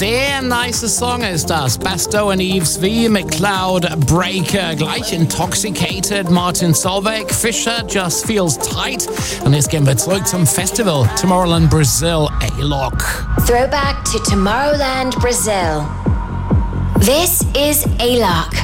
Sehr nice Song ist das. Basto und Yves V mit Cloud Breaker. Gleich Intoxicated, Martin Solveig, Fisher, Just Feels Tight. Und jetzt gehen wir zurück zum Festival. Tomorrowland Brazil, A-Lock. Throwback to Tomorrowland Brazil. This is A-Lock.